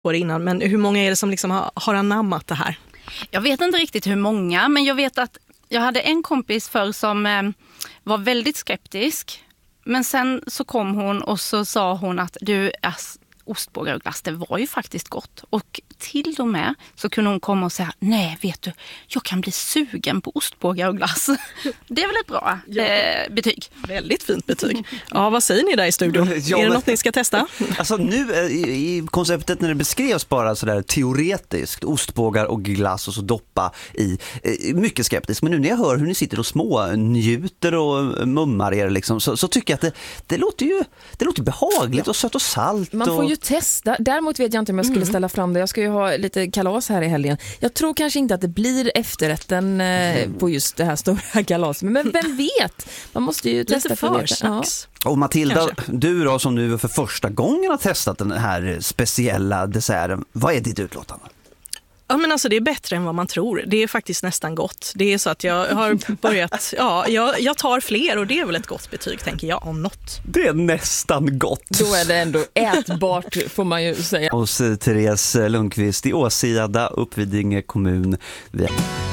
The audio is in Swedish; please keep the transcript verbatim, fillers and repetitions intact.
på det innan, men hur många är det som liksom har, har anammat det här? Jag vet inte riktigt hur många, men jag vet att jag hade en kompis förr som eh, var väldigt skeptisk. Men sen så kom hon och så sa hon att du, ass, ostbågar och glass, det var ju faktiskt gott. Och till och med så kunde hon komma och säga, nej vet du, jag kan bli sugen på ostbågar och glass. Det är väl ett bra ja. eh, betyg. Väldigt fint betyg. Ja, vad säger ni där i studion? Ja, är det men, något ni ska testa? Alltså nu i, i konceptet när det beskrevs bara sådär teoretiskt, ostbågar och glass och så doppa i, eh, mycket skeptisk. Men nu när jag hör hur ni sitter och små njuter och mummar er liksom, så, så tycker jag att det, det låter ju det låter behagligt ja. och sött och salt. Man får och... ju testa. Däremot vet jag inte om jag skulle mm. ställa fram det. Jag ska ju ha lite kalas här i helgen. Jag tror kanske inte att det blir efterrätten eh, på just det här stora kalaset. Men vem vet? Man måste ju testa lite för försnacks. Ja. Och Matilda, kanske. Du då som nu för första gången har testat den här speciella desserten. Vad är ditt utlåtande? Ja, men alltså det är bättre än vad man tror. Det är faktiskt nästan gott. Det är så att jag har börjat, ja, jag, jag tar fler och det är väl ett gott betyg, tänker jag, om något. Det är nästan gott. Då är det ändå ätbart, får man ju säga. Hos Therese Lundqvist i Åsida, Uppvidinge kommun.